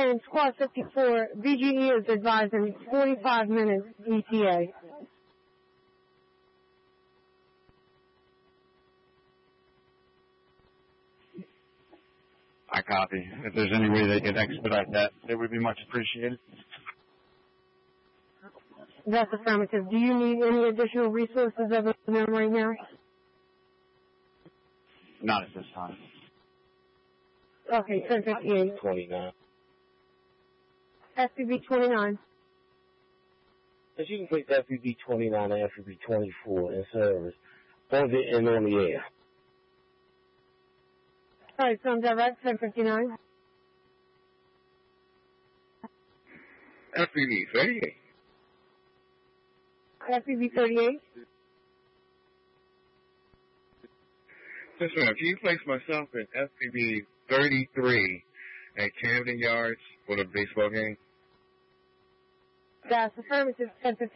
And Squad 54, BGE is advising 45 minutes ETA. I copy. If there's any way they could expedite that, it would be much appreciated. That's affirmative. Do you need any additional resources other than them right now? Not at this time. Okay, 1058. 29. FPV 29. If you can place FPV 29 and FPV 24 in service, on the air. Alright, so I'm direct, 1059. FPV 38. FPV 38. Yes, ma'am. Can you place myself in FPV 33 at Camden Yards for the baseball game? That's affirmative, 1059.